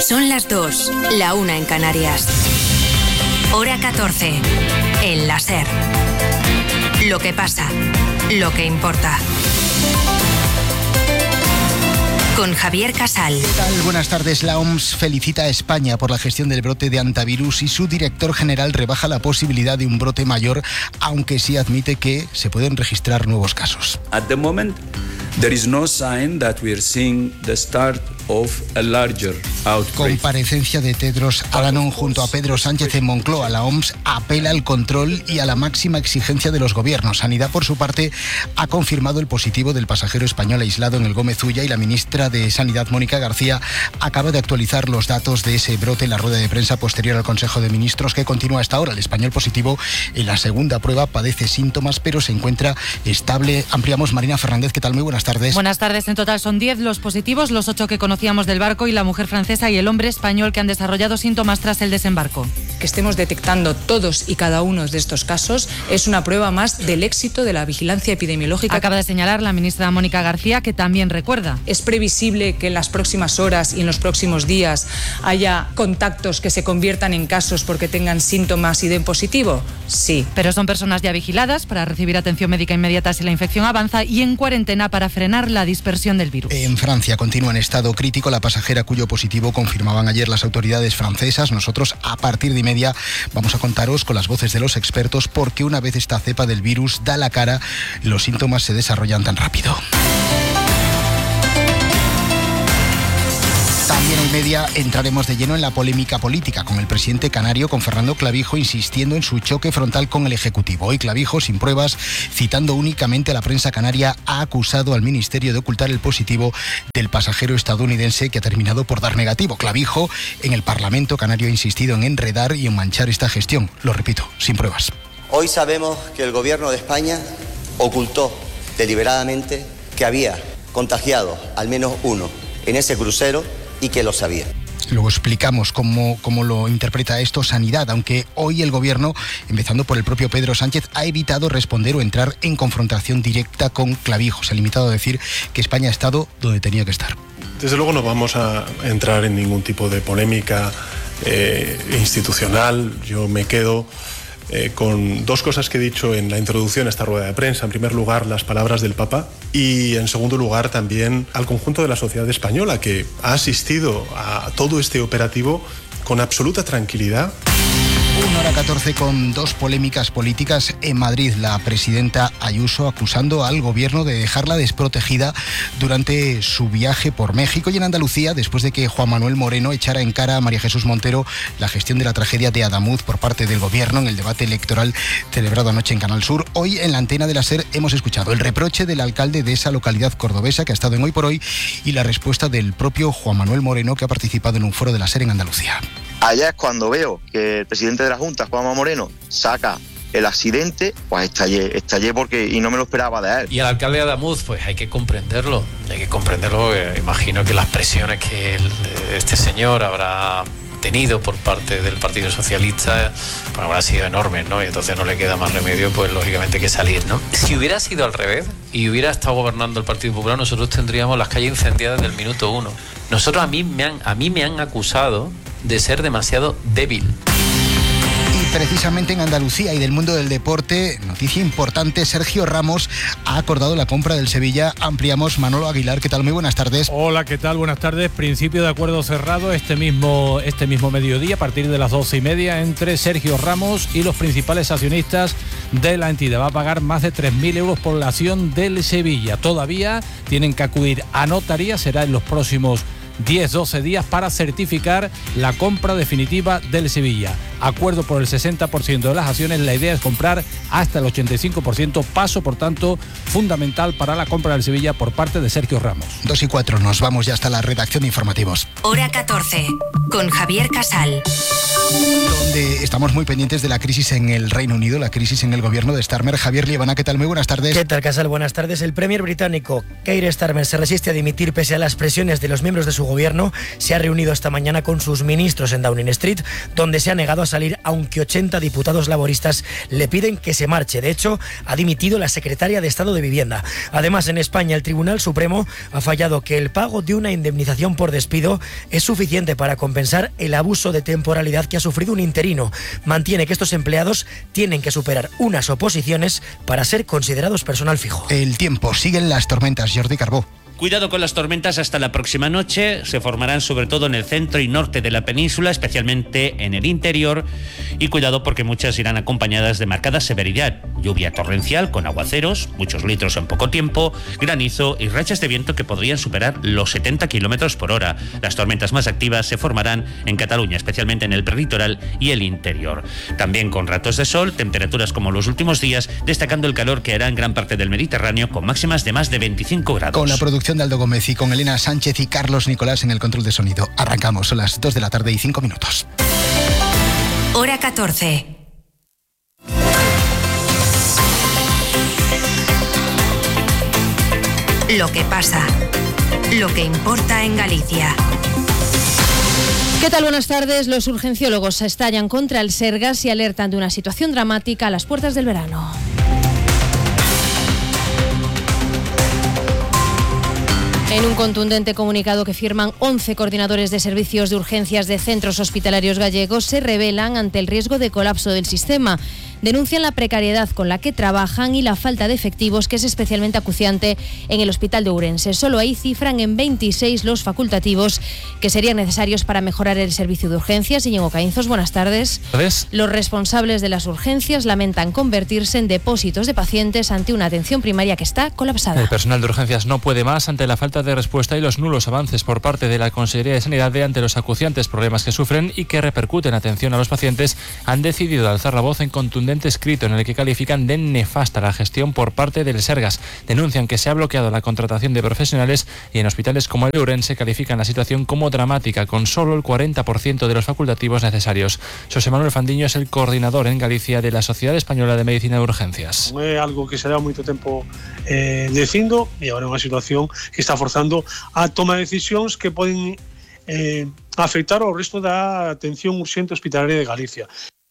Son las 2, la 1 en Canarias. Hora 14, en la SER. Lo que pasa, lo que importa. Con Javier Casal. ¿Qué tal? Buenas tardes. La OMS felicita a España por la gestión del brote de hantavirus y su director general rebaja la posibilidad de un brote mayor, aunque sí admite que se pueden registrar nuevos casos. At the moment, there is no sign that we are seeing the start of a larger outbreak. Comparecencia de Tedros Adhanom junto a Pedro Sánchez en Moncloa. La OMS apela al control y a la máxima exigencia de los gobiernos. Sanidad, por su parte, ha confirmado el positivo del pasajero español aislado en el Gómez Ulla y la ministra de Sanidad, Mónica García, acaba de actualizar los datos de ese brote en la rueda de prensa posterior al Consejo de Ministros que continúa hasta ahora. El español positivo en la segunda prueba padece síntomas pero se encuentra estable. Ampliamos. Marina Fernández, ¿qué tal? Muy buenas tardes. Buenas tardes. En total son 10 los positivos, los 8 que conocíamos del barco y la mujer francesa y el hombre español que han desarrollado síntomas tras el desembarco. Que estemos detectando todos y cada uno de estos casos es una prueba más del éxito de la vigilancia epidemiológica. Acaba de señalar la ministra Mónica García, que también recuerda. Es previsible que en las próximas horas y en los próximos días haya contactos que se conviertan en casos porque tengan síntomas y den positivo. Sí. Pero son personas ya vigiladas para recibir atención médica inmediata si la infección avanza y en cuarentena para frenar la dispersión del virus. En Francia continúa en estado crítico la pasajera cuyo positivo confirmaban ayer las autoridades francesas. Nosotros a partir de 1:30 vamos a contaros con las voces de los expertos porque una vez esta cepa del virus da la cara, los síntomas se desarrollan tan rápido. También en 1:30 entraremos de lleno en la polémica política con el presidente canario, con Fernando Clavijo, insistiendo en su choque frontal con el Ejecutivo. Hoy Clavijo, sin pruebas, citando únicamente a la prensa canaria, ha acusado al Ministerio de ocultar el positivo del pasajero estadounidense que ha terminado por dar negativo. Clavijo, en el Parlamento canario, ha insistido en enredar y en manchar esta gestión. Lo repito, sin pruebas. Hoy sabemos que el Gobierno de España ocultó deliberadamente que había contagiado al menos uno en ese crucero y que lo sabía. Luego explicamos cómo lo interpreta esto Sanidad, aunque hoy el Gobierno, empezando por el propio Pedro Sánchez, ha evitado responder o entrar en confrontación directa con Clavijo. Se ha limitado a decir que España ha estado donde tenía que estar. Desde luego no vamos a entrar en ningún tipo de polémica institucional. Yo me quedo con dos cosas que he dicho en la introducción a esta rueda de prensa. En primer lugar, las palabras del Papa y en segundo lugar también al conjunto de la sociedad española que ha asistido a todo este operativo con absoluta tranquilidad. 1:14 con dos polémicas políticas en Madrid. La presidenta Ayuso acusando al gobierno de dejarla desprotegida durante su viaje por México, y en Andalucía, después de que Juan Manuel Moreno echara en cara a María Jesús Montero la gestión de la tragedia de Adamuz por parte del gobierno en el debate electoral celebrado anoche en Canal Sur. Hoy en la antena de la SER hemos escuchado el reproche del alcalde de esa localidad cordobesa que ha estado en Hoy por Hoy y la respuesta del propio Juan Manuel Moreno, que ha participado en un foro de la SER en Andalucía. Allá es cuando veo que el presidente de la Junta, Juanma Moreno, saca el accidente, pues estallé porque y no me lo esperaba de él. Y al alcalde de Adamuz, pues hay que comprenderlo, imagino que las presiones que este señor habrá tenido por parte del Partido Socialista pues habrá sido enormes, ¿no? Y entonces no le queda más remedio, pues lógicamente que salir, ¿no? Si hubiera sido al revés y hubiera estado gobernando el Partido Popular, nosotros tendríamos las calles incendiadas desde el minuto 1. A mí me han acusado de ser demasiado débil. Y precisamente en Andalucía y del mundo del deporte, noticia importante, Sergio Ramos ha acordado la compra del Sevilla. Ampliamos. Manolo Aguilar, ¿qué tal? Muy buenas tardes. Hola, ¿qué tal? Buenas tardes. Principio de acuerdo cerrado este mismo mediodía a partir de las 12:30 entre Sergio Ramos y los principales accionistas de la entidad. Va a pagar más de 3.000 euros por la acción del Sevilla. Todavía tienen que acudir a notaría, será en los próximos 10-12 días para certificar la compra definitiva del Sevilla. Acuerdo por el 60% de las acciones, la idea es comprar hasta el 85%, paso por tanto fundamental para la compra del Sevilla por parte de Sergio Ramos. 2:04, nos vamos ya hasta la redacción de informativos. Hora 14, con Javier Casal. Donde estamos muy pendientes de la crisis en el Reino Unido, la crisis en el gobierno de Starmer. Javier Liebana, ¿qué tal? Muy buenas tardes. ¿Qué tal, Casal? Buenas tardes. El premier británico Keir Starmer se resiste a dimitir pese a las presiones de los miembros de su gobierno. Se ha reunido esta mañana con sus ministros en Downing Street, donde se ha negado a a salir, aunque 80 diputados laboristas le piden que se marche. De hecho, ha dimitido la secretaria de Estado de Vivienda. Además, en España, el Tribunal Supremo ha fallado que el pago de una indemnización por despido es suficiente para compensar el abuso de temporalidad que ha sufrido un interino. Mantiene que estos empleados tienen que superar unas oposiciones para ser considerados personal fijo. El tiempo, siguen las tormentas, Jordi Carbó. Cuidado con las tormentas hasta la próxima noche. Se formarán sobre todo en el centro y norte de la península, especialmente en el interior. Y cuidado porque muchas irán acompañadas de marcada severidad. Lluvia torrencial con aguaceros, muchos litros en poco tiempo, granizo y rachas de viento que podrían superar los 70 kilómetros por hora. Las tormentas más activas se formarán en Cataluña, especialmente en el prelitoral y el interior. También con ratos de sol, temperaturas como los últimos días, destacando el calor que hará en gran parte del Mediterráneo con máximas de más de 25 grados. Con la producción de Aldo Gómez y con Elena Sánchez y Carlos Nicolás en el control de sonido. Arrancamos, son las 2 de la tarde y 5 minutos. Hora 14. Lo que pasa, lo que importa en Galicia. ¿Qué tal? Buenas tardes. Los urgenciólogos estallan contra el Sergas y alertan de una situación dramática a las puertas del verano. En un contundente comunicado que firman 11 coordinadores de servicios de urgencias de centros hospitalarios gallegos, se revelan ante el riesgo de colapso del sistema. Denuncian la precariedad con la que trabajan y la falta de efectivos, que es especialmente acuciante en el Hospital de Ourense. Solo ahí cifran en 26 los facultativos que serían necesarios para mejorar el servicio de urgencias. Íñigo Caínzos, buenas tardes. Los responsables de las urgencias lamentan convertirse en depósitos de pacientes ante una atención primaria que está colapsada. El personal de urgencias no puede más ante la falta de respuesta y los nulos avances por parte de la Consejería de Sanidad ante los acuciantes problemas que sufren y que repercuten en atención a los pacientes. Han decidido alzar la voz en contundente escrito en el que califican de nefasta la gestión por parte del Sergas. Denuncian que se ha bloqueado la contratación de profesionales y en hospitales como el de Ourense califican la situación como dramática, con solo el 40% de los facultativos necesarios. José Manuel Fandiño es el coordinador en Galicia de la Sociedad Española de Medicina de Urgencias. É algo que se dá moito tempo dicindo e agora é unha situación que está forzando a toma de decisións que poden afectar ao resto da atención urxente hospitalaria de Galicia.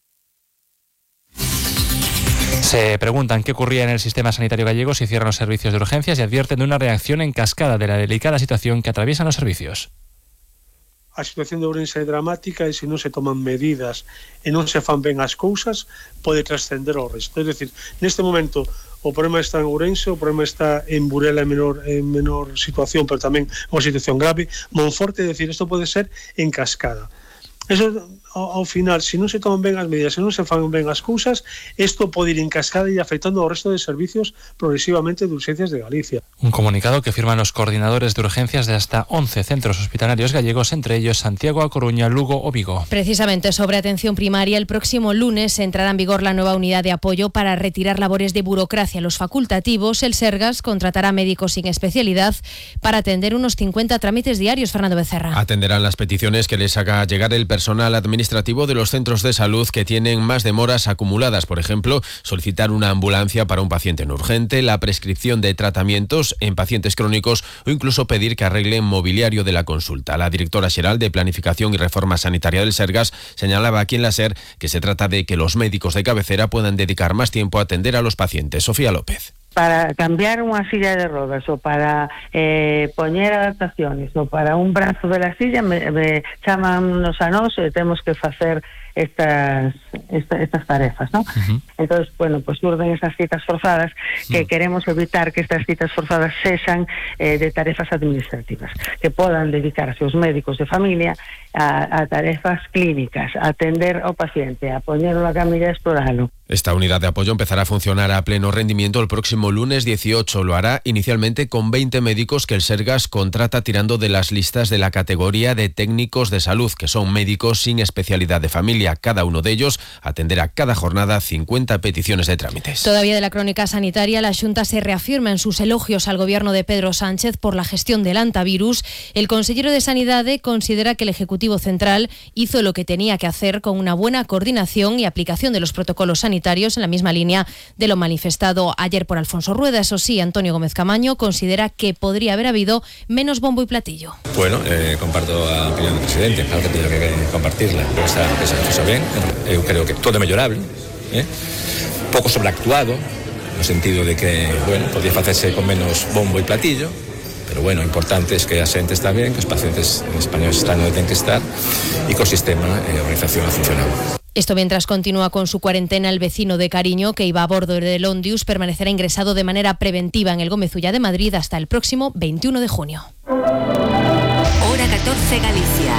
Se preguntan qué ocurría en el sistema sanitario gallego si cierran los servicios de urgencias y advierten de una reacción en cascada de la delicada situación que atraviesan los servicios. A situación de Ourense é dramática e se non se toman medidas e non se fan ben as cousas pode trascender ao resto. É dicir, neste momento o problema está en Ourense, o problema está en Burela en menor situación, pero tamén unha situación grave. Monforte, é dicir, isto pode ser en cascada. Eso, ao final, se non se toman ben as medidas, se non se fan ben as cousas, isto pode ir en cascada e afectando ao resto de servicios progresivamente de urgencias de Galicia. Un comunicado que firman los coordinadores de urgencias de hasta 11 centros hospitalarios gallegos, entre ellos Santiago, A Coruña, Lugo o Vigo. Precisamente sobre atención primaria, el próximo lunes entrará en vigor la nueva unidad de apoyo para retirar labores de burocracia a los facultativos. El Sergas contratará médicos sin especialidad para atender unos 50 trámites diarios. Fernando Becerra. Atenderán las peticiones que les haga llegar el personal administrativo de los centros de salud que tienen más demoras acumuladas. Por ejemplo, solicitar una ambulancia para un paciente en urgente, la prescripción de tratamientos en pacientes crónicos o incluso pedir que arreglen mobiliario de la consulta. La directora xeral de Planificación y Reforma Sanitaria del Sergas señalaba aquí en la SER que se trata de que los médicos de cabecera puedan dedicar más tiempo a atender a los pacientes. Sofía López. Para cambiar unha silla de rodas ou para poñer adaptaciones ou para un brazo de la silla me chamannos a nós e temos que facer estas tarefas, ¿no? Entonces, bueno, pues surden esas citas forzadas que queremos evitar que estas citas forzadas sexan de tarefas administrativas, que podan dedicarse os médicos de familia a tarefas clínicas, a atender ao paciente, a poñerlo na camilla e exploralo. Esta unidad de apoyo empezará a funcionar a pleno rendimiento el próximo lunes 18. Lo hará inicialmente con 20 médicos que el Sergas contrata tirando de las listas de la categoría de técnicos de salud, que son médicos sin especialidad de familia. Cada uno de ellos atenderá cada jornada 50 peticiones de trámites. Todavía de la crónica sanitaria, la Xunta se reafirma en sus elogios al gobierno de Pedro Sánchez por la gestión del antivirus. El consejero de Sanidade considera que el Ejecutivo Central hizo lo que tenía que hacer con una buena coordinación y aplicación de los protocolos sanitarios en la misma línea de lo manifestado ayer por Alfonso Rueda. Eso sí, Antonio Gómez Camaño considera que podría haber habido menos bombo y platillo. Bueno, comparto la opinión del presidente, claro que tengo que compartirla. Esa feito ben, eu creo que todo é mellorable, pouco sobreactuado, no sentido de que, bueno, podía facerse con menos bombo e platillo, pero bueno, o importante é que a xente está ben, que os pacientes españoles están onde ten que estar e que o sistema e a organización ha funcionado. Esto mientras continúa con su cuarentena el vecino de Cariño, que iba a bordo del Ondius, permanecerá ingresado de manera preventiva en el Gómez Ulla de Madrid hasta el próximo 21 de junio. Hora 14 Galicia.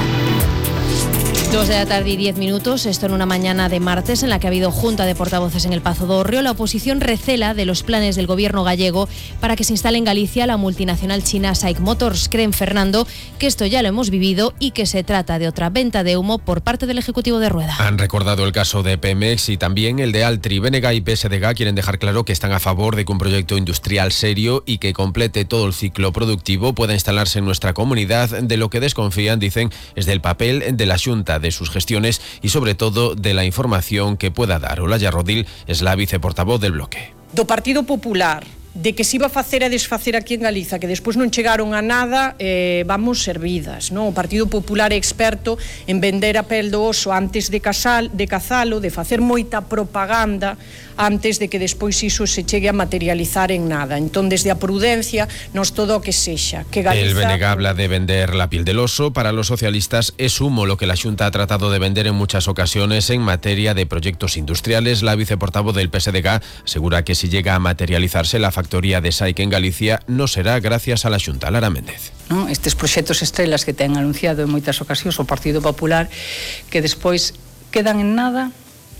2 de la tarde y 10 minutos, esto en una mañana de martes en la que ha habido junta de portavoces en el Pazo do Hórreo. La oposición recela de los planes del gobierno gallego para que se instale en Galicia la multinacional china SAIC Motors. Creen, Fernando, que esto ya lo hemos vivido y que se trata de otra venta de humo por parte del Ejecutivo de Rueda. Han recordado el caso de Pemex y también el de Altri. BNG y PSDG quieren dejar claro que están a favor de que un proyecto industrial serio y que complete todo el ciclo productivo pueda instalarse en nuestra comunidad. De lo que desconfían, dicen, es del papel de la Xunta, de sus gestiones y sobre todo de la información que pueda dar. Olaya Rodil es la viceportavoz del bloque. Do Partido Popular, de que se iba a facer e desfacer aquí en Galiza, que despois non chegaron a nada, vamos servidas, non? O Partido Popular é experto en vender a pel do oso antes de cazalo, de facer moita propaganda antes de que despois iso se chegue a materializar en nada. Entón, desde a prudencia, nos todo o que sexa. Que Galiza... El BNG habla de vender la piel del oso. Para los socialistas es humo lo que la Xunta ha tratado de vender en muchas ocasiones en materia de proyectos industriales. La viceportavoz del PSDG asegura que si llega a materializarse la factoría de SAIC en Galicia no será gracias a la Xunta. Lara Méndez. Non? Estes proxectos estrelas que ten anunciado en moitas ocasións o Partido Popular, que despois quedan en nada,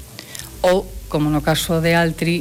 ou como no caso de Altri,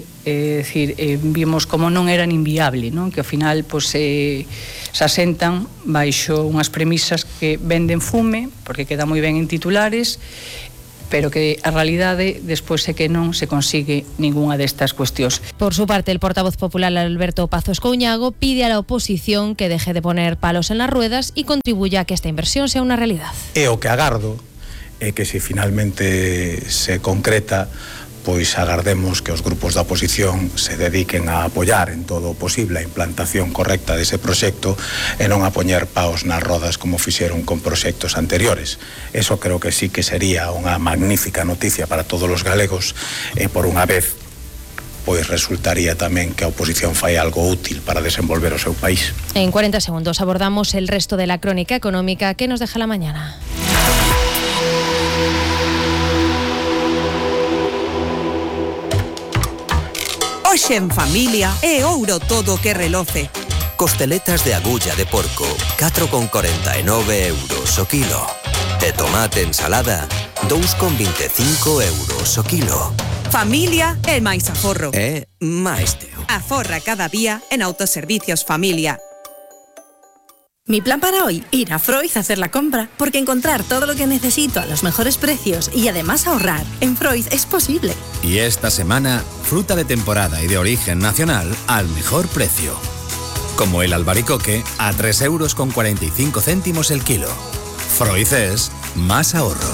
vimos como non eran inviable, non? Que ao final se asentan baixo unhas premisas que venden fume, porque queda moi ben en titulares, pero que a realidade despois é que non se consigue ningunha destas cuestións. Por su parte, el portavoz popular Alberto Pazos Couñago pide a la oposición que deje de poner palos en las ruedas y contribuya a que esta inversión sea una realidad. E o que agardo é que se finalmente se concreta, pois agardemos que os grupos da oposición se dediquen a apoiar en todo o posible a implantación correcta dese proxecto e non a poñer paos nas rodas como fixeron con proxectos anteriores. Eso creo que sí que sería unha magnífica noticia para todos os galegos e por unha vez pois resultaría tamén que a oposición fai algo útil para desenvolver o seu país. En 40 segundos abordamos el resto de la crónica económica que nos deja la mañana. Hoxe en familia é ouro todo que reloce. Costeletas de agulla de porco, 4,49 € o kilo. E tomate ensalada, 2,25 € o kilo. Familia é máis aforro. É máis teu. Aforra cada día en Autoservicios Familia. Mi plan para hoy, ir a Freud a hacer la compra, porque encontrar todo lo que necesito a los mejores precios y además ahorrar en Freud es posible. Y esta semana, fruta de temporada y de origen nacional al mejor precio. Como el albaricoque a 3,45 € el kilo. Freud es más ahorro.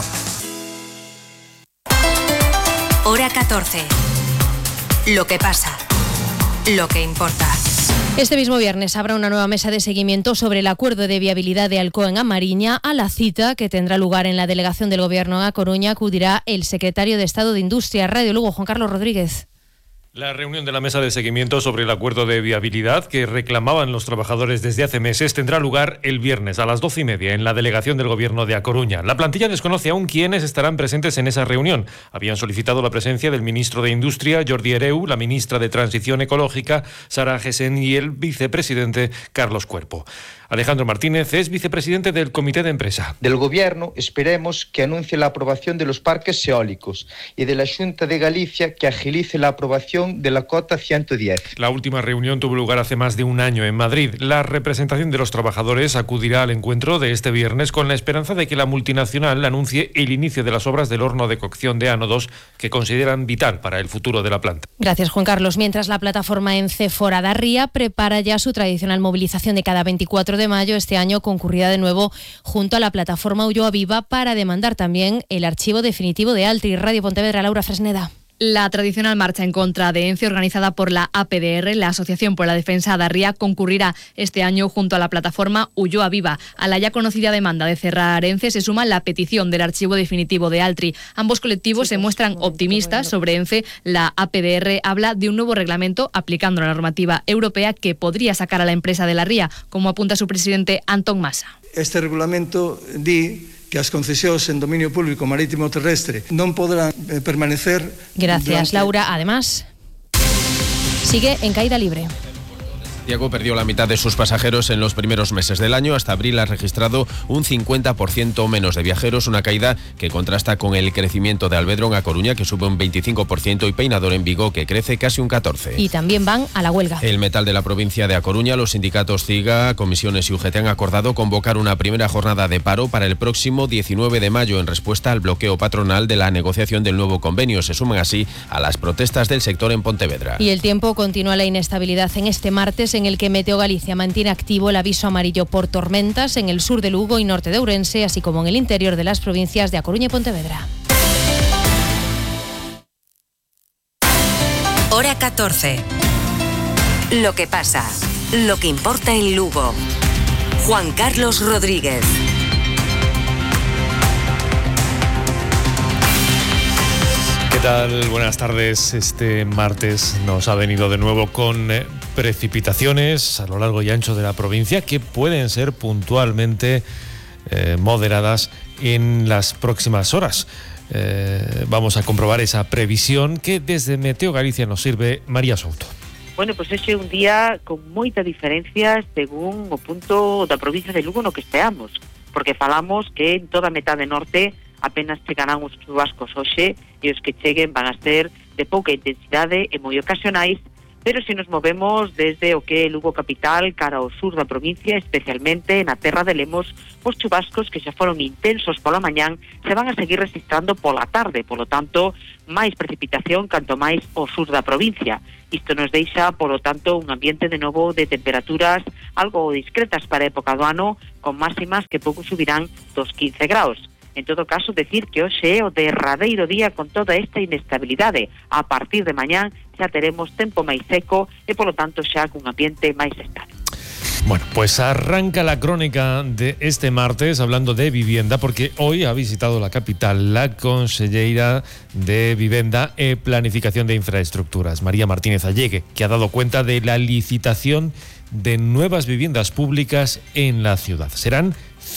Hora 14. Lo que pasa. Lo que importa. Este mismo viernes habrá una nueva mesa de seguimiento sobre el acuerdo de viabilidad de Alcoa en A Mariña. A la cita, que tendrá lugar en la delegación del Gobierno en A Coruña, acudirá el secretario de Estado de Industria. Radio Lugo, Juan Carlos Rodríguez. La reunión de la mesa de seguimiento sobre el acuerdo de viabilidad que reclamaban los trabajadores desde hace meses tendrá lugar el viernes a las 12:30 en la delegación del Gobierno de A Coruña. La plantilla desconoce aún quiénes estarán presentes en esa reunión. Habían solicitado la presencia del ministro de Industria, Jordi Hereu, la ministra de Transición Ecológica, Sara Gesen, y el vicepresidente, Carlos Cuerpo. Alejandro Martínez es vicepresidente del Comité de Empresa. Del Gobierno esperemos que anuncie la aprobación de los parques eólicos y de la Xunta de Galicia que agilice la aprobación de la cota 110. La última reunión tuvo lugar hace más de un año en Madrid. La representación de los trabajadores acudirá al encuentro de este viernes con la esperanza de que la multinacional anuncie el inicio de las obras del horno de cocción de ánodos que consideran vital para el futuro de la planta. Gracias, Juan Carlos. Mientras la plataforma ENCE Fora da Ría prepara ya su tradicional movilización de cada 24 de mayo, este año concurrida de nuevo junto a la plataforma Ulloa Viva para demandar también el archivo definitivo de Altri. Radio Pontevedra, Laura Fresneda. La tradicional marcha en contra de ENCE, organizada por la APDR, la Asociación por la Defensa de Ría, concurrirá este año junto a la plataforma Ulloa Viva. A la ya conocida demanda de cerrar ENCE se suma la petición del archivo definitivo de Altri. Ambos colectivos se muestran optimistas sobre ENCE. La APDR habla de un nuevo reglamento aplicando la normativa europea que podría sacar a la empresa de la ría, como apunta su presidente Antón Masa. Este regulamento di que as concesións en dominio público marítimo terrestre non poderán permanecer. Gracias, Laura. Además, sigue en caída libre. Santiago perdió la mitad de sus pasajeros en los primeros meses del año. Hasta abril ha registrado un 50% menos de viajeros, una caída que contrasta con el crecimiento de Alvedrón a Coruña, que sube un 25%, y Peinador en Vigo, que crece casi un 14%. Y también van a la huelga. El metal de la provincia de A Coruña, los sindicatos CIGA, Comisiones y UGT han acordado convocar una primera jornada de paro para el próximo 19 de mayo en respuesta al bloqueo patronal de la negociación del nuevo convenio. Se suman así a las protestas del sector en Pontevedra. Y el tiempo: continúa la inestabilidad en este martes, en el que Meteo Galicia mantiene activo el aviso amarillo por tormentas en el sur de Lugo y norte de Ourense, así como en el interior de las provincias de A Coruña y Pontevedra. Hora 14. Lo que pasa, lo que importa en Lugo. Juan Carlos Rodríguez. ¿Qué tal? Buenas tardes. Este martes nos ha venido de nuevo con precipitaciones a lo largo y ancho de la provincia que pueden ser puntualmente moderadas en las próximas horas. Vamos a comprobar esa previsión que desde Meteo Galicia nos sirve María Souto. Bueno, pois ese é un día con moita diferencia según o punto da provincia de Lugo no que esteamos, porque falamos que en toda a metade norte apenas chegarán os chubascos hoxe e os que cheguen van a ser de pouca intensidade e moi ocasionais, pero se nos movemos desde o que é Lugo capital cara ao sur da provincia, especialmente na terra de Lemos, os chubascos que xa foron intensos pola mañán se van a seguir registrando pola tarde, polo tanto, máis precipitación canto máis ao sur da provincia. Isto nos deixa, polo tanto, un ambiente de novo de temperaturas algo discretas para a época do ano, con máximas que pouco subirán dos 15 graus. En todo caso, decir que hoxe é o derradeiro día con toda esta inestabilidade. A partir de mañán xa teremos tempo máis seco e, polo tanto, xa cun ambiente máis estable. Bueno, pues arranca la crónica de este martes hablando de vivienda, porque hoy ha visitado la capital la conselleira de Vivienda e Planificación de Infraestructuras, María Martínez Allegue, que ha dado cuenta de la licitación de nuevas viviendas públicas en la ciudad. Serán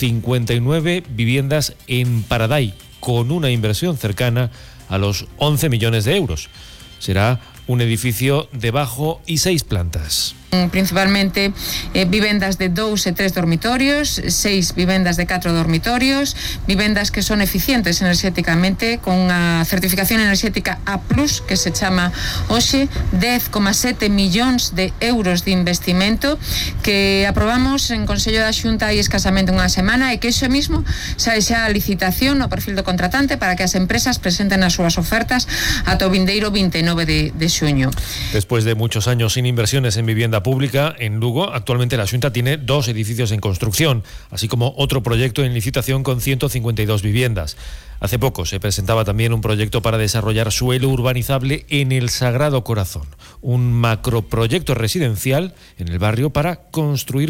59 viviendas en Paradai, con una inversión cercana a los 11 millones de euros. Será un edificio de bajo y 6 plantas. Principalmente vivendas de 2 e 3 dormitorios, 6 vivendas de 4 dormitorios, vivendas que son eficientes enerxéticamente, con unha certificación enerxética A+, que se chama hoxe, 10,7 millóns de euros de investimento que aprobamos en Consello da Xunta hai escasamente unha semana, e que iso mismo sae xa a licitación no perfil do contratante para que as empresas presenten as súas ofertas ata o vindeiro 29 de xuño. Después de muchos años sin inversiones en vivienda pública en Lugo, actualmente la Xunta tiene 2 edificios en construcción, así como otro proyecto en licitación con 152 viviendas. Hace poco se presentaba también un proyecto para desarrollar suelo urbanizable en el Sagrado Corazón, un macroproyecto residencial en el barrio para construir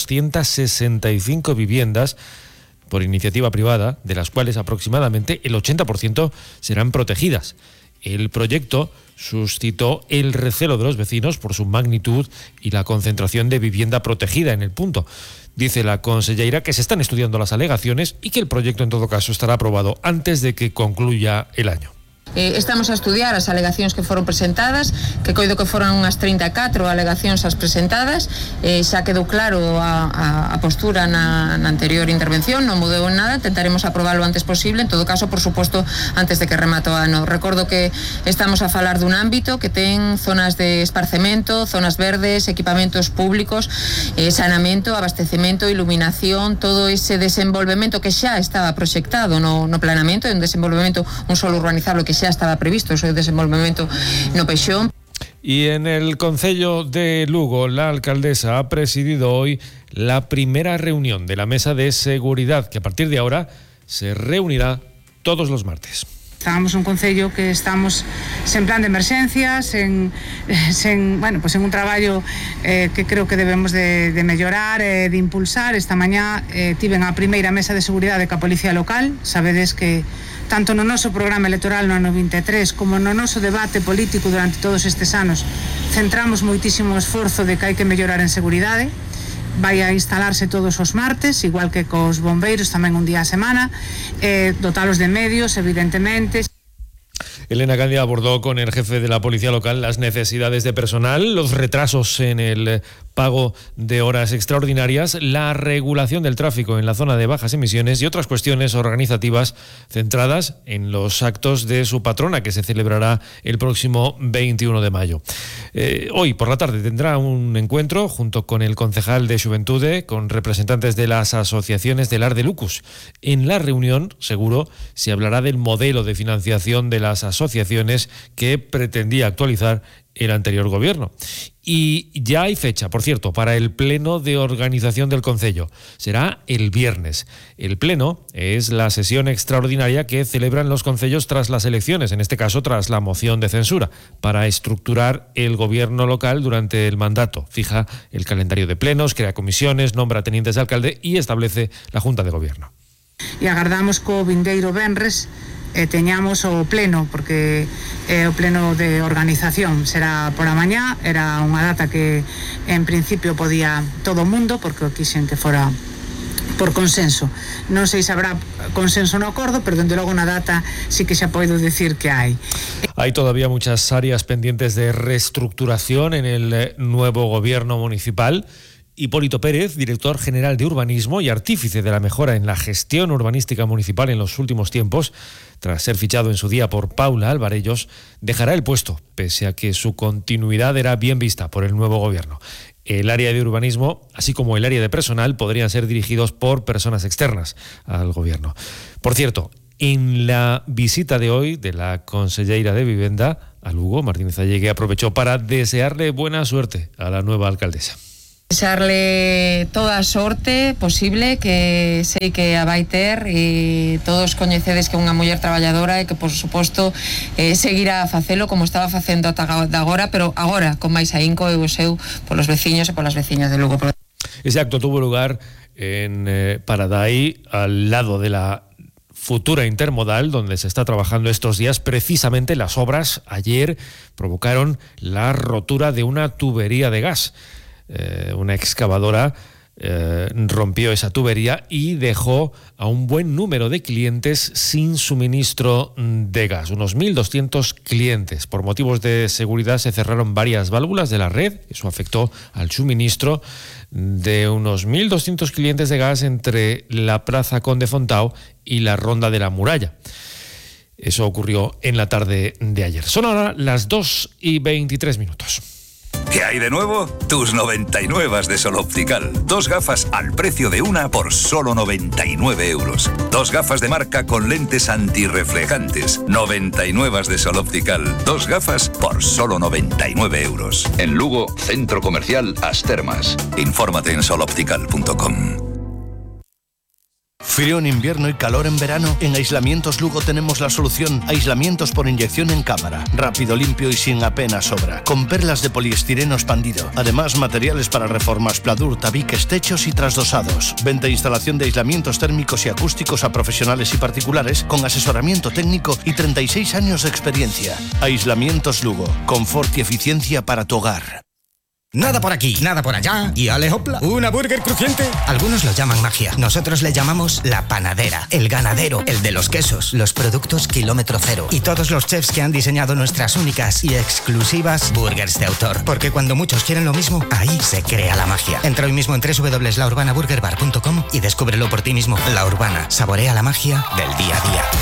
1.265 viviendas por iniciativa privada, de las cuales aproximadamente el 80% serán protegidas. El proyecto suscitó el recelo de los vecinos por su magnitud y la concentración de vivienda protegida en el punto. Dice la conselleira que se están estudiando las alegaciones y que el proyecto en todo caso estará aprobado antes de que concluya el año. Estamos a estudiar as alegacións que foron presentadas, que coido que foron unhas 34 alegacións as presentadas. Xa quedou claro a postura na anterior intervención, non mudou en nada, tentaremos aprobarlo antes posible, en todo caso, por suposto, antes de que remate o ano. Recordo que estamos a falar dun ámbito que ten zonas de esparcemento, zonas verdes, equipamentos públicos, saneamento, abastecemento, iluminación, todo ese desenvolvemento que xa estaba proxectado no planeamento, un desenvolvemento, un solo urbanizable que xa estaba previsto, o seu desenvolvemento no Peixón. Y en el Concello de Lugo, la alcaldesa ha presidido hoy la primera reunión de la Mesa de Seguridad, que a partir de ahora se reunirá todos los martes. Estábamos un concello que estamos sen plan de emerxencias, sen un traballo que creo que debemos de mellorar, de impulsar. Esta mañá tiven a primeira mesa de seguridade ca Policía Local. Sabedes que tanto no noso programa electoral no ano 23 como no noso debate político durante todos estes anos centramos moitísimo esforzo de que hai que mellorar en seguridade. Vai a instalarse todos os martes, igual que cos bombeiros, tamén un día a semana, dotalos de medios, evidentemente. Elena Candia abordó con el jefe de la Policía Local las necesidades de personal, los retrasos en el pago de horas extraordinarias, la regulación del tráfico en la zona de bajas emisiones y otras cuestiones organizativas centradas en los actos de su patrona, que se celebrará el próximo 21 de mayo. Hoy por la tarde tendrá un encuentro junto con el concejal de Xuventude, con representantes de las asociaciones del Ar de Lucus. En la reunión, seguro, se hablará del modelo de financiación de las asociaciones que pretendía actualizar el anterior gobierno. Y ya hay fecha, por cierto, para el pleno de organización del concello. Será el viernes. El pleno es la sesión extraordinaria que celebran los concellos tras las elecciones, en este caso tras la moción de censura, para estructurar el gobierno local durante el mandato. Fija el calendario de plenos, crea comisiones, nombra tenientes de alcalde y establece la Junta de Gobierno. E agardamos co vindeiro venres teñamos o pleno, porque o pleno de organización será por a mañá. Era unha data que en principio podía todo o mundo, porque quixen que fora por consenso. Non sei se habrá consenso no acordo, pero dende logo na data sí que xa podo decir que hai. Hay todavía muchas áreas pendientes de reestructuración en el nuevo gobierno municipal. Hipólito Pérez, director general de urbanismo y artífice de la mejora en la gestión urbanística municipal en los últimos tiempos, tras ser fichado en su día por Paula Alvarellos, dejará el puesto, pese a que su continuidad era bien vista por el nuevo gobierno. El área de urbanismo, así como el área de personal, podrían ser dirigidos por personas externas al gobierno. Por cierto, en la visita de hoy de la conselleira de Vivenda a Lugo, Martínez Allegue aprovechó para desearle buena suerte a la nueva alcaldesa. Desearle toda a sorte posible, que sei que a vai ter, e todos coñecedes que é unha muller traballadora e que, por suposto, seguirá a facelo como estaba facendo ata agora, pero agora con máis ahínco e o seu polos veciños e polas veciñas de Lugo. Ese acto tuvo lugar en Paradai, al lado de la futura intermodal, donde se está trabajando estos días. Precisamente las obras ayer provocaron la rotura de una tubería de gas. Una excavadora rompió esa tubería y dejó a un buen número de clientes sin suministro de gas, unos 1.200 clientes. Por motivos de seguridad se cerraron varias válvulas de la red. Eso afectó al suministro de unos 1.200 clientes de gas entre la Plaza Conde Fontao y la Ronda de la Muralla. Eso ocurrió en la tarde de ayer. Son ahora las 2:23. ¿Qué hay de nuevo? Tus 99 de Sol Optical. 2 gafas al precio de una por solo 99 euros. 2 gafas de marca con lentes antirreflejantes. 99 de Sol Optical. 2 gafas por solo 99 euros. En Lugo, Centro Comercial Astermas. Infórmate en soloptical.com. Frío en invierno y calor en verano. En Aislamientos Lugo tenemos la solución. Aislamientos por inyección en cámara. Rápido, limpio y sin apenas sobra. Con perlas de poliestireno expandido. Además, materiales para reformas, pladur, tabiques, techos y trasdosados. Venta e instalación de aislamientos térmicos y acústicos a profesionales y particulares con asesoramiento técnico y 36 años de experiencia. Aislamientos Lugo. Confort y eficiencia para tu hogar. Nada por aquí, nada por allá y ale hopla, una burger crujiente. Algunos lo llaman magia, nosotros le llamamos la panadera, el ganadero, el de los quesos, los productos kilómetro cero y todos los chefs que han diseñado nuestras únicas y exclusivas burgers de autor. Porque cuando muchos quieren lo mismo, ahí se crea la magia. Entra hoy mismo en www.laurbanaburgerbar.com y descúbrelo por ti mismo. La Urbana, saborea la magia del día a día.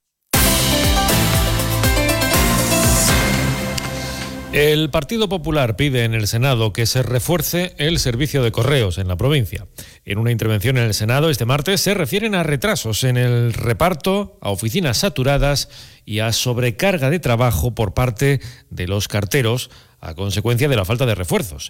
El Partido Popular pide en el Senado que se refuerce el servicio de correos en la provincia. En una intervención en el Senado este martes se refieren a retrasos en el reparto, a oficinas saturadas y a sobrecarga de trabajo por parte de los carteros a consecuencia de la falta de refuerzos.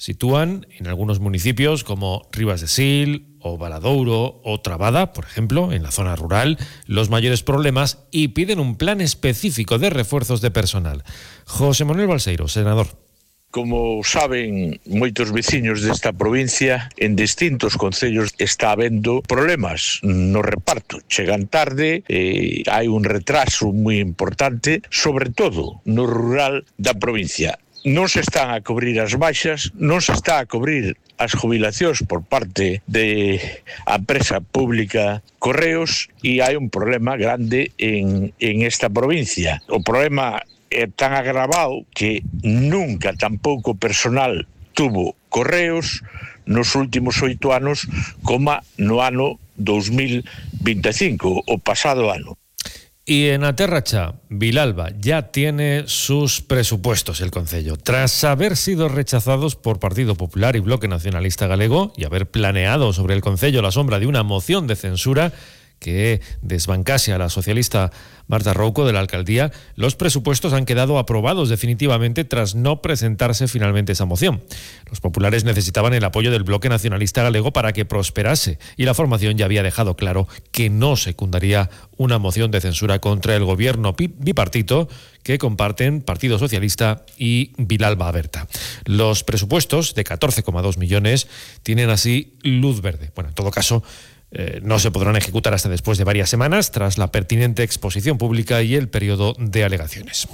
sitúan en algunos municipios como Rivas de Sil o Valadouro o Trabada, por ejemplo, en la zona rural, los mayores problemas y piden un plan específico de refuerzos de personal. José Manuel Balseiro, senador. Como saben moitos veciños desta provincia, en distintos concellos está habendo problemas no reparto. Chegan tarde, hai un retraso moi importante, sobre todo no rural da provincia. Non se están a cubrir as baixas, non se está a cubrir as jubilacións por parte de a empresa pública Correos e hai un problema grande en esta provincia. O problema é tan agravado que nunca tampouco personal tuvo Correos nos últimos 8 anos como no ano 2025, o pasado ano. Y en Aterracha, Vilalba ya tiene sus presupuestos el concello. Tras haber sido rechazados por Partido Popular y Bloque Nacionalista Galego y haber planeado sobre el concello la sombra de una moción de censura que desbancase a la socialista Marta Rouco de la alcaldía, los presupuestos han quedado aprobados definitivamente tras no presentarse finalmente esa moción. Los populares necesitaban el apoyo del Bloque Nacionalista Galego para que prosperase y la formación ya había dejado claro que no secundaría una moción de censura contra el gobierno bipartito que comparten Partido Socialista y Vilalba Aberta. Los presupuestos de 14,2 millones tienen así luz verde. Bueno, en todo caso, no se podrán ejecutar hasta después de varias semanas, tras la pertinente exposición pública y el periodo de alegaciones.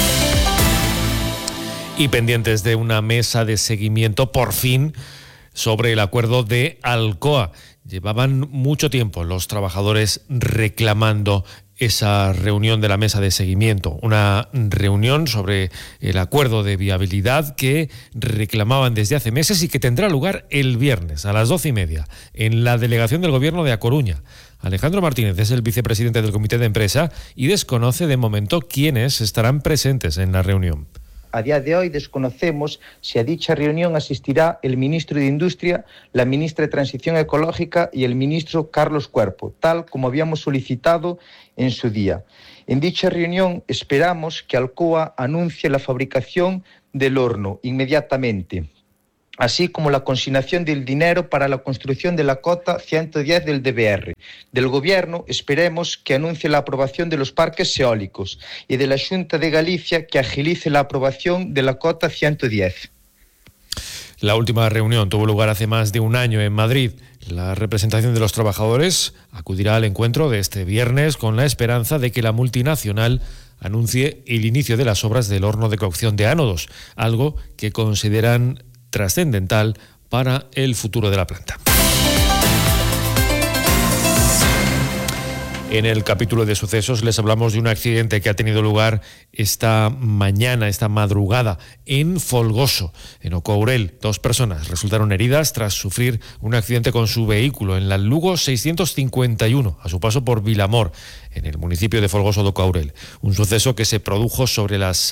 Y pendientes de una mesa de seguimiento, por fin, sobre el acuerdo de Alcoa. Llevaban mucho tiempo los trabajadores reclamando esa reunión de la mesa de seguimiento, una reunión sobre el acuerdo de viabilidad que reclamaban desde hace meses y que tendrá lugar el viernes a las 12:30 en la delegación del Gobierno de A Coruña. Alejandro Martínez es el vicepresidente del Comité de Empresa y desconoce de momento quiénes estarán presentes en la reunión. A día de hoy desconocemos si a dicha reunión asistirá el ministro de Industria, la ministra de Transición Ecológica y el ministro Carlos Cuerpo, tal como habíamos solicitado en su día. En dicha reunión esperamos que Alcoa anuncie la fabricación del horno inmediatamente, así como la consignación del dinero para la construcción de la cota 110 del DBR. Del Gobierno esperemos que anuncie la aprobación de los parques eólicos y de la Xunta de Galicia que agilice la aprobación de la cota 110. La última reunión tuvo lugar hace más de un año en Madrid. La representación de los trabajadores acudirá al encuentro de este viernes con la esperanza de que la multinacional anuncie el inicio de las obras del horno de cocción de ánodos, algo que consideran trascendental para el futuro de la planta. En el capítulo de sucesos les hablamos de un accidente que ha tenido lugar esta madrugada, en Folgoso, en Ocourel. 2 personas resultaron heridas tras sufrir un accidente con su vehículo en la Lugo 651, a su paso por Vilamor, en el municipio de Folgoso de Ocourel. Un suceso que se produjo sobre las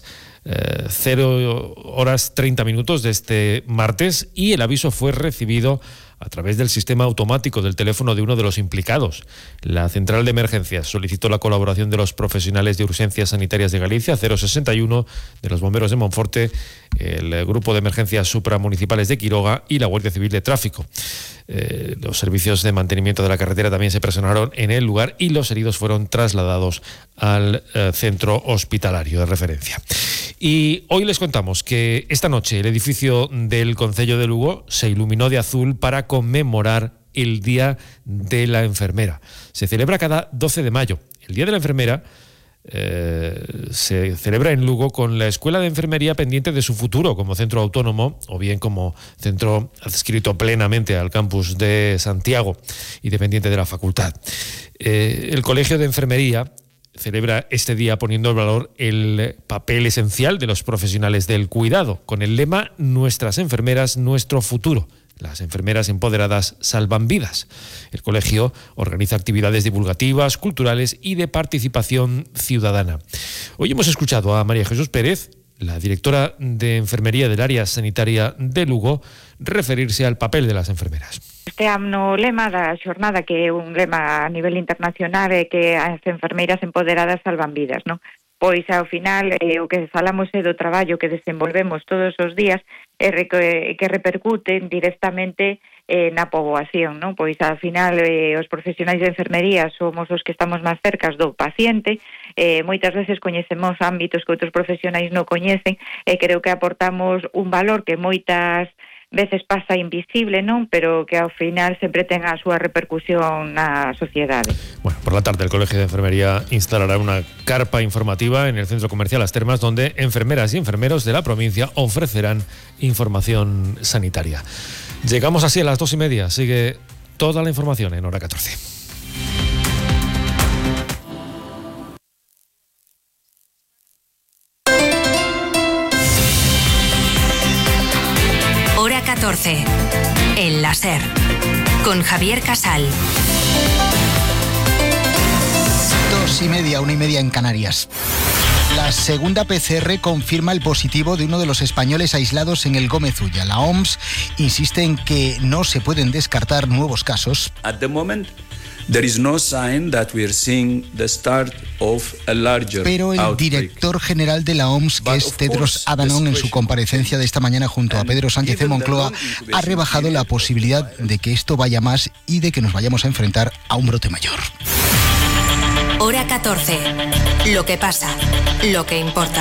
0:30 de este martes y el aviso fue recibido a través del sistema automático del teléfono de uno de los implicados. La Central de Emergencias solicitó la colaboración de los profesionales de urgencias sanitarias de Galicia, 061, de los bomberos de Monforte, el Grupo de Emergencias Supramunicipales de Quiroga y la Guardia Civil de Tráfico. Los servicios de mantenimiento de la carretera también se personaron en el lugar y los heridos fueron trasladados al centro hospitalario de referencia. Y hoy les contamos que esta noche el edificio del Concello de Lugo se iluminó de azul para conmemorar el Día de la Enfermera. Se celebra cada 12 de mayo. El Día de la Enfermera se celebra en Lugo con la Escuela de Enfermería pendiente de su futuro como centro autónomo o bien como centro adscrito plenamente al campus de Santiago y dependiente de la facultad. El Colegio de Enfermería celebra este día poniendo en valor el papel esencial de los profesionales del cuidado, con el lema «Nuestras enfermeras, nuestro futuro». Las enfermeras empoderadas salvan vidas. El colegio organiza actividades divulgativas, culturales y de participación ciudadana. Hoy hemos escuchado a María Jesús Pérez, la directora de Enfermería del Área Sanitaria de Lugo, referirse al papel de las enfermeras. Este ano o lema da xornada, que é un lema a nivel internacional, é que as enfermeiras empoderadas salvan vidas, non? pois ao final o que falamos é do traballo que desenvolvemos todos os días e que repercuten directamente na poboación, non? Pois ao final os profesionais de enfermería somos os que estamos máis cercas do paciente, moitas veces coñecemos ámbitos que outros profesionais non coñecen e creo que aportamos un valor que moitas veces pasa invisible, non? Pero que ao final sempre ten a súa repercusión na sociedade. Bueno, por la tarde el Colegio de Enfermería instalará una carpa informativa en el Centro Comercial Las Termas, donde enfermeras y enfermeros de la provincia ofrecerán información sanitaria. Llegamos así a las 2:30. Sigue toda la información en Hora 14. Hora 14. El láser. Con Javier Casal. 2:30, 1:30 en Canarias. La segunda PCR confirma el positivo de uno de los españoles aislados en el Gómez Ulla. La OMS insiste en que no se pueden descartar nuevos casos. At the moment, there is no sign that we are seeing the start of a larger Pero el outbreak. director general de la OMS, que es Tedros Adhanom, en su comparecencia de esta mañana junto a Pedro Sánchez en Moncloa, ha rebajado la posibilidad de que esto vaya más y de que nos vayamos a enfrentar a un brote mayor. Hora 14. Lo que pasa, lo que importa.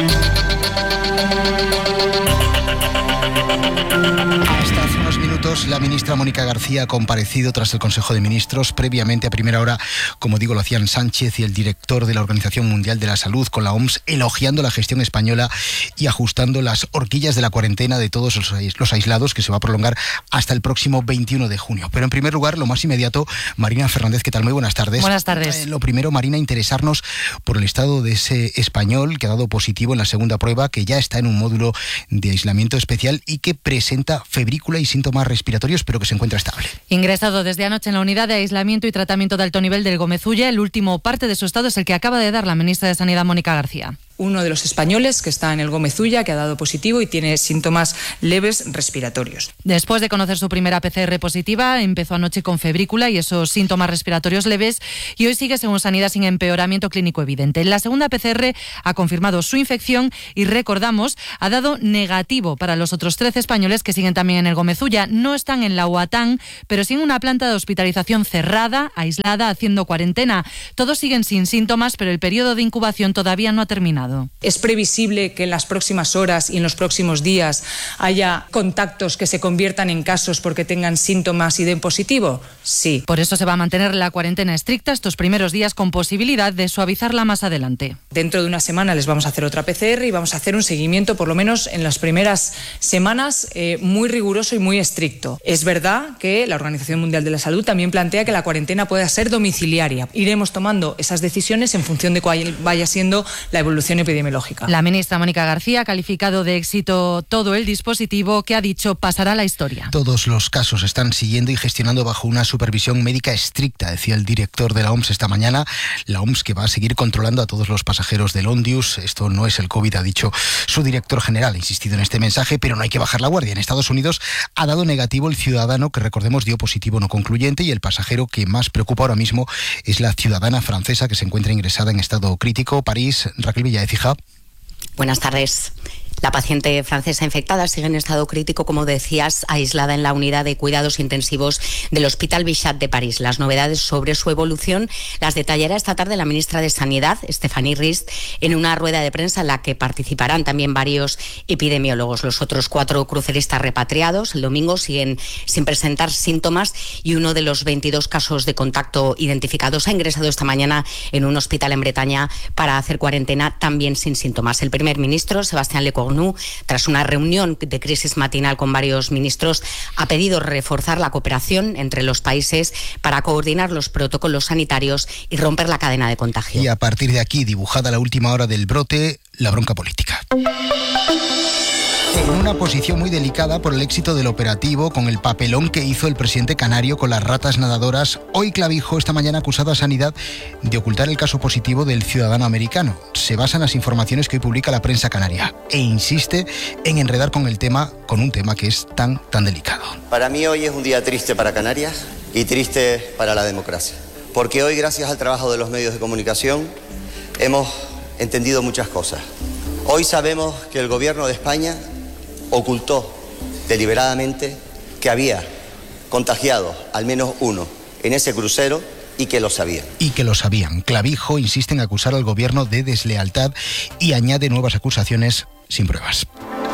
Hasta hace unos minutos, la ministra Mónica García ha comparecido tras el Consejo de Ministros. Previamente, a primera hora, como digo, lo hacían Sánchez y el director de la Organización Mundial de la Salud con la OMS, elogiando la gestión española y ajustando las horquillas de la cuarentena de todos los aislados, que se va a prolongar hasta el próximo 21 de junio. Pero en primer lugar, lo más inmediato, Marina Fernández, ¿qué tal? Muy buenas tardes. Buenas tardes. Lo primero, Marina, interesarnos por el estado de ese español que ha dado positivo en la segunda prueba, que ya está en un módulo de aislamiento especial y que presenta febrícula y síntomas respiratorios, pero que se encuentra estable. Ingresado desde anoche en la unidad de aislamiento y tratamiento de alto nivel del Gómez Ulla, el último parte de su estado es el que acaba de dar la ministra de Sanidad, Mónica García. Uno de los españoles que está en el Gómez Ulla, que ha dado positivo y tiene síntomas leves respiratorios. Después de conocer su primera PCR positiva, empezó anoche con febrícula y esos síntomas respiratorios leves y hoy sigue, según Sanidad, sin empeoramiento clínico evidente. La segunda PCR ha confirmado su infección y, recordamos, ha dado negativo para los otros 13 españoles que siguen también en el Gómez Ulla. No están en la UATAN, pero sí en una planta de hospitalización cerrada, aislada, haciendo cuarentena. Todos siguen sin síntomas, pero el periodo de incubación todavía no ha terminado. ¿Es previsible que en las próximas horas y en los próximos días haya contactos que se conviertan en casos porque tengan síntomas y den positivo? Sí. Por eso se va a mantener la cuarentena estricta estos primeros días, con posibilidad de suavizarla más adelante. Dentro de una semana les vamos a hacer otra PCR y vamos a hacer un seguimiento, por lo menos en las primeras semanas, muy riguroso y muy estricto. Es verdad que la Organización Mundial de la Salud también plantea que la cuarentena pueda ser domiciliaria. Iremos tomando esas decisiones en función de cuál vaya siendo la evolución epidemiológica. La ministra Mónica García ha calificado de éxito todo el dispositivo, que ha dicho pasará a la historia. Todos los casos se están siguiendo y gestionando bajo una supervisión médica estricta, decía el director de la OMS esta mañana. La OMS que va a seguir controlando a todos los pasajeros del Ondius. Esto no es el COVID, ha dicho su director general. Ha insistido en este mensaje, pero no hay que bajar la guardia. En Estados Unidos ha dado negativo el ciudadano que, recordemos, dio positivo no concluyente, y el pasajero que más preocupa ahora mismo es la ciudadana francesa que se encuentra ingresada en estado crítico. París, Raquel Villa. Buenas tardes. La paciente francesa infectada sigue en estado crítico, como decías, aislada en la unidad de cuidados intensivos del Hospital Bichat de París. Las novedades sobre su evolución las detallará esta tarde la ministra de Sanidad, Stéphanie Rist, en una rueda de prensa en la que participarán también varios epidemiólogos. Los otros 4 cruceristas repatriados el domingo siguen sin presentar síntomas y uno de los 22 casos de contacto identificados ha ingresado esta mañana en un hospital en Bretaña para hacer cuarentena, también sin síntomas. El primer ministro, Sébastien Lecornu, tras una reunión de crisis matinal con varios ministros, ha pedido reforzar la cooperación entre los países para coordinar los protocolos sanitarios y romper la cadena de contagio. Y a partir de aquí, dibujada la última hora del brote, la bronca política. En una posición muy delicada por el éxito del operativo, con el papelón que hizo el presidente canario con las ratas nadadoras, hoy Clavijo, esta mañana, ha acusado a Sanidad de ocultar el caso positivo del ciudadano americano. Se basa en las informaciones que hoy publica la prensa canaria e insiste en enredar con un tema que es tan delicado. Para mí hoy es un día triste para Canarias y triste para la democracia, porque hoy, gracias al trabajo de los medios de comunicación, hemos entendido muchas cosas. Hoy sabemos que el gobierno de España ocultó deliberadamente que había contagiado al menos uno en ese crucero y que lo sabían. Y que lo sabían. Clavijo insiste en acusar al gobierno de deslealtad y añade nuevas acusaciones sin pruebas.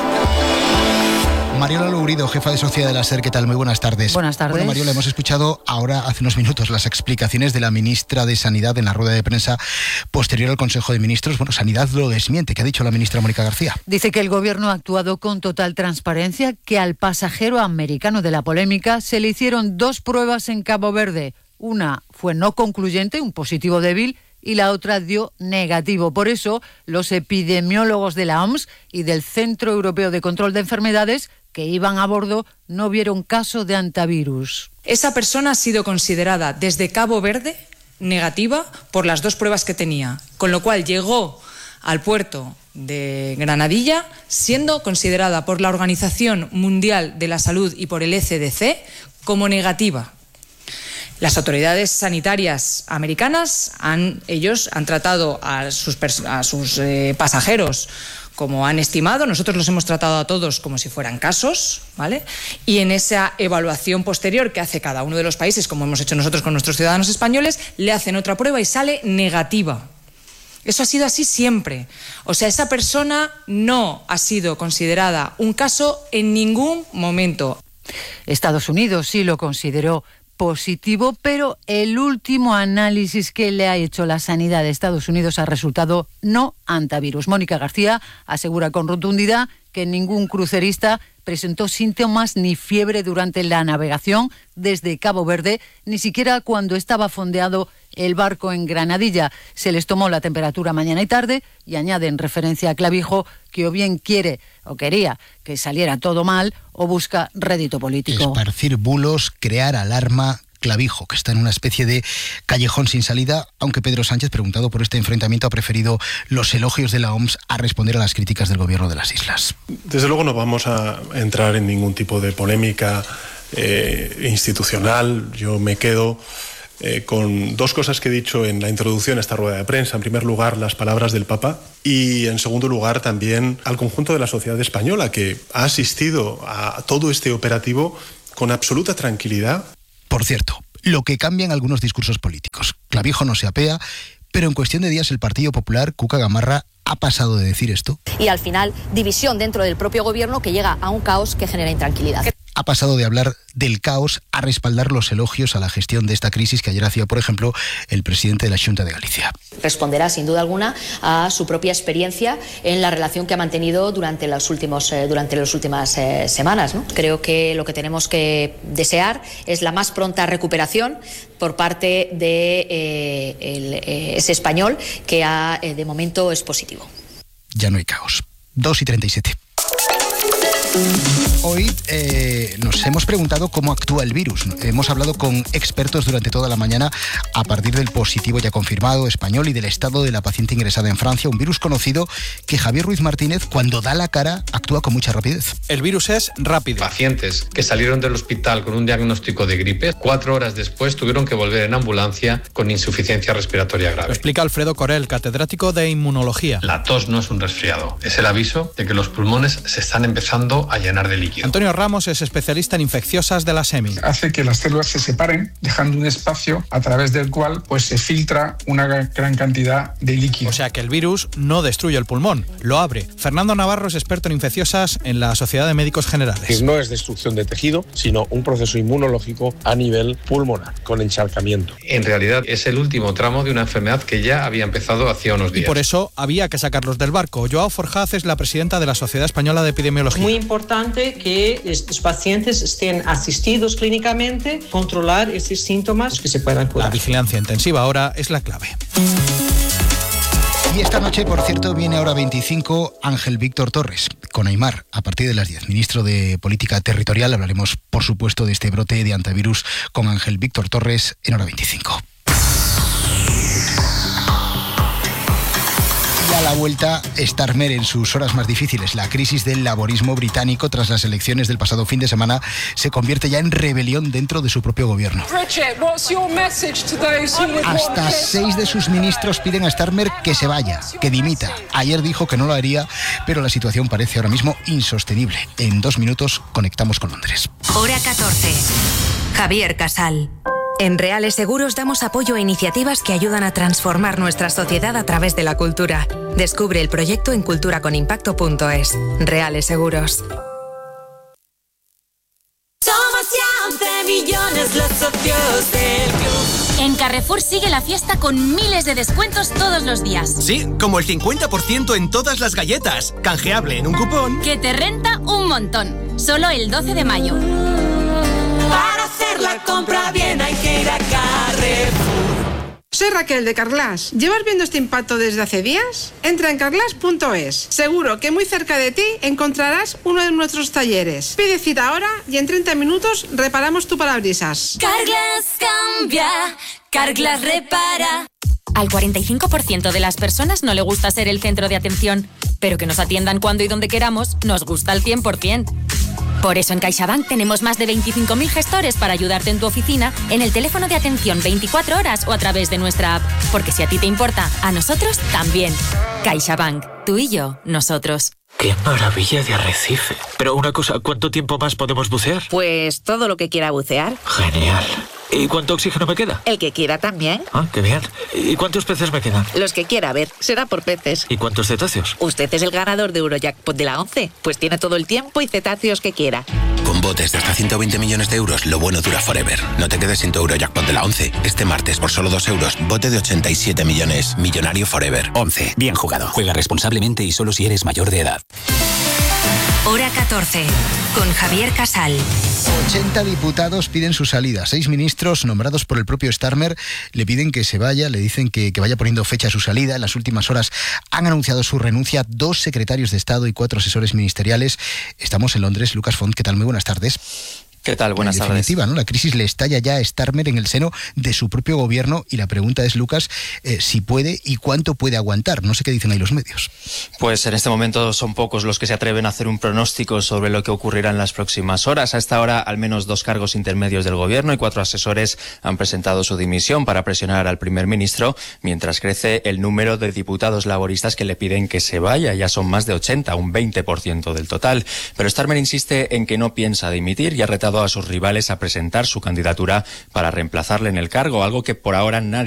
Mariola Lourido, jefa de Sociedad de la SER, ¿qué tal? Muy buenas tardes. Buenas tardes. Bueno, Mariola, hemos escuchado ahora, hace unos minutos, las explicaciones de la ministra de Sanidad en la rueda de prensa posterior al Consejo de Ministros. Bueno, Sanidad lo desmiente. ¿Qué ha dicho la ministra Mónica García? Dice que el gobierno ha actuado con total transparencia, que al pasajero americano de la polémica se le hicieron 2 pruebas en Cabo Verde. Una fue no concluyente, un positivo débil, y la otra dio negativo. Por eso, los epidemiólogos de la OMS y del Centro Europeo de Control de Enfermedades que iban a bordo no vieron caso de antivirus. Esa persona ha sido considerada desde Cabo Verde negativa por las 2 pruebas que tenía, con lo cual llegó al puerto de Granadilla siendo considerada por la Organización Mundial de la Salud y por el ECDC como negativa. Las autoridades sanitarias americanas han tratado a sus pasajeros como han estimado. Nosotros los hemos tratado a todos como si fueran casos, ¿vale? Y en esa evaluación posterior que hace cada uno de los países, como hemos hecho nosotros con nuestros ciudadanos españoles, le hacen otra prueba y sale negativa. Eso ha sido así siempre. O sea, esa persona no ha sido considerada un caso en ningún momento. Estados Unidos sí lo consideró positivo, pero el último análisis que le ha hecho la sanidad de Estados Unidos ha resultado no antivirus. Mónica García asegura con rotundidad que ningún crucerista presentó síntomas ni fiebre durante la navegación desde Cabo Verde, ni siquiera cuando estaba fondeado el barco en Granadilla. Se les tomó la temperatura mañana y tarde y añade en referencia a Clavijo que o bien quiere o quería que saliera todo mal o busca rédito político. Esparcir bulos, crear alarma. Clavijo, que está en una especie de callejón sin salida, aunque Pedro Sánchez, preguntado por este enfrentamiento, ha preferido los elogios de la OMS a responder a las críticas del gobierno de las islas. Desde luego no vamos a entrar en ningún tipo de polémica institucional. Yo me quedo con 2 cosas que he dicho en la introducción a esta rueda de prensa. En primer lugar, las palabras del Papa, y en segundo lugar también al conjunto de la sociedad española, que ha asistido a todo este operativo con absoluta tranquilidad. Por cierto, lo que cambian algunos discursos políticos. Clavijo no se apea, pero en cuestión de días el Partido Popular, Cuca Gamarra, ha pasado de decir esto. Y al final, división dentro del propio gobierno que llega a un caos que genera intranquilidad. Ha pasado de hablar del caos a respaldar los elogios a la gestión de esta crisis que ayer hacía, por ejemplo, el presidente de la Xunta de Galicia. Responderá, sin duda alguna, a su propia experiencia en la relación que ha mantenido durante las últimas semanas, ¿no? Creo que lo que tenemos que desear es la más pronta recuperación por parte de ese español que de momento es positivo. Ya no hay caos. 2:37. Hoy nos hemos preguntado cómo actúa el virus. Hemos hablado con expertos durante toda la mañana a partir del positivo ya confirmado español y del estado de la paciente ingresada en Francia, un virus conocido que Javier Ruiz Martínez, cuando da la cara, actúa con mucha rapidez. El virus es rápido. Pacientes que salieron del hospital con un diagnóstico de gripe, 4 horas después tuvieron que volver en ambulancia con insuficiencia respiratoria grave. Lo explica Alfredo Corel, catedrático de inmunología. La tos no es un resfriado, es el aviso de que los pulmones se están empezando a llenar de líquido. Antonio Ramos es especialista en infecciosas de la SEMI. Hace que las células se separen, dejando un espacio a través del cual se filtra una gran cantidad de líquido. O sea que el virus no destruye el pulmón, lo abre. Fernando Navarro es experto en infecciosas en la Sociedad de Médicos Generales. No es destrucción de tejido, sino un proceso inmunológico a nivel pulmonar, con encharcamiento. En realidad es el último tramo de una enfermedad que ya había empezado hacía unos días. Y por eso había que sacarlos del barco. Joao Forjaz es la presidenta de la Sociedad Española de Epidemiología. Muy importante que estos pacientes estén asistidos clínicamente, controlar estos síntomas que se puedan curar. La vigilancia intensiva ahora es la clave. Y esta noche, por cierto, viene Hora 25 Ángel Víctor Torres con Aimar a partir de las 10. Ministro de Política Territorial. Hablaremos, por supuesto, de este brote de antivirus con Ángel Víctor Torres en Hora 25. la vuelta, Starmer en sus horas más difíciles. La crisis del laborismo británico tras las elecciones del pasado fin de semana se convierte ya en rebelión dentro de su propio gobierno. Hasta 6 de sus ministros piden a Starmer que se vaya, que dimita. Ayer dijo que no lo haría, pero la situación parece ahora mismo insostenible. En 2 minutos conectamos con Londres. Hora 14. Javier Casal. En Reales Seguros damos apoyo a iniciativas que ayudan a transformar nuestra sociedad a través de la cultura. Descubre el proyecto en culturaconimpacto.es. Reales Seguros. Somos ya 11 millones los socios del club. En Carrefour sigue la fiesta con miles de descuentos todos los días. Sí, como el 50% en todas las galletas. Canjeable en un cupón. Que te renta un montón. Solo el 12 de mayo. Para hacer la compra bien hay que ir a Carrefour. Soy Raquel de Carglass. ¿Llevas viendo este impacto desde hace días? Entra en carglass.es. Seguro que muy cerca de ti encontrarás uno de nuestros talleres. Pide cita ahora y en 30 minutos reparamos tu parabrisas. Carglass cambia, Carglass repara. Al 45% de las personas no le gusta ser el centro de atención, pero que nos atiendan cuando y donde queramos nos gusta al 100%. Por eso en CaixaBank tenemos más de 25.000 gestores para ayudarte en tu oficina, en el teléfono de atención 24 horas o a través de nuestra app. Porque si a ti te importa, a nosotros también. CaixaBank, tú y yo, nosotros. ¡Qué maravilla de arrecife! Pero una cosa, ¿cuánto tiempo más podemos bucear? Pues todo lo que quiera bucear. Genial. ¿Y cuánto oxígeno me queda? El que quiera también. Ah, qué bien. ¿Y cuántos peces me quedan? Los que quiera, a ver, será por peces. ¿Y cuántos cetáceos? Usted es el ganador de Eurojackpot de la 11, pues tiene todo el tiempo y cetáceos que quiera. Con botes de hasta 120 millones de euros, lo bueno dura forever. No te quedes sin tu Eurojackpot de la 11. Este martes, por solo 2 euros, bote de 87 millones. Millonario forever. 11. Bien jugado. Juega responsablemente y solo si eres mayor de edad. Hora 14. Con Javier Casal. 80 diputados piden su salida. 6 ministros nombrados por el propio Starmer le piden que se vaya, le dicen que vaya poniendo fecha a su salida. En las últimas horas han anunciado su renuncia 2 secretarios de Estado y 4 asesores ministeriales. Estamos en Londres. Lucas Font, ¿qué tal? Muy buenas tardes. ¿Qué tal? Buenas tardes. En definitiva, ¿no? La crisis le estalla ya a Starmer en el seno de su propio gobierno y la pregunta es, Lucas, si puede y cuánto puede aguantar. No sé qué dicen ahí los medios. Pues en este momento son pocos los que se atreven a hacer un pronóstico sobre lo que ocurrirá en las próximas horas. A esta hora, al menos 2 cargos intermedios del gobierno y 4 asesores han presentado su dimisión para presionar al primer ministro, mientras crece el número de diputados laboristas que le piden que se vaya. Ya son más de 80, un 20% del total. Pero Starmer insiste en que no piensa dimitir y ha retado a sus rivales a presentar su candidatura para reemplazarle en el cargo, algo que por ahora nadie